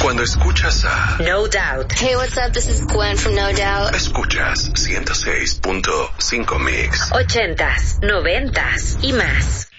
Cuando escuchas a No Doubt. Hey, what's up? This is Gwen from No Doubt. Escuchas 106.5 Mix. 80s, 90s y más.